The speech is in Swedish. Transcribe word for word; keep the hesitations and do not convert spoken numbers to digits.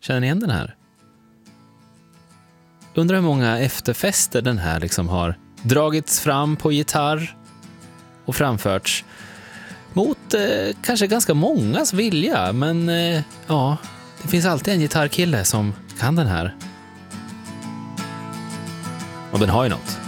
Känner ni igen den här? Undrar hur många efterfester den här liksom har dragits fram på gitarr och framförts mot eh, kanske ganska mångas vilja, men eh, ja, det finns alltid en gitarrkille som kan den här. Och den har ju något.